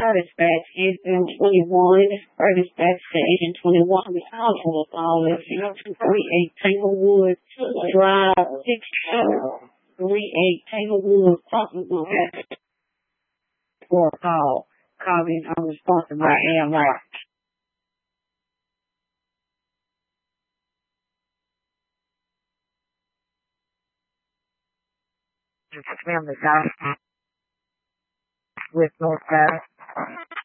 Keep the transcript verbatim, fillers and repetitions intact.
Service Batch Agent twenty-one, Service Batch to Agent twenty-one, responsible for all this, you know, two thirty-eight Tanglewood Drive, six thirty-eight Tanglewood, Crossing for a call. Call being unresponsive by A M R. Catch me on the south with Northwest.